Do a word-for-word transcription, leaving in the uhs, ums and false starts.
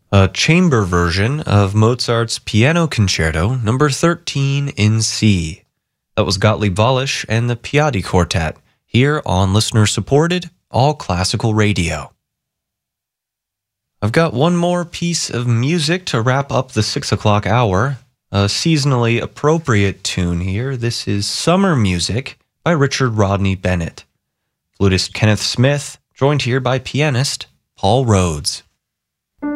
A chamber version of Mozart's Piano Concerto number thirteen in C. That was Gottlieb Wallisch and the Piatti Quartet, here on listener-supported, all-classical radio. I've got one more piece of music to wrap up the six o'clock hour, a seasonally appropriate tune here. This is Summer Music by Richard Rodney Bennett. Flutist Kenneth Smith, joined here by pianist Paul Rhodes.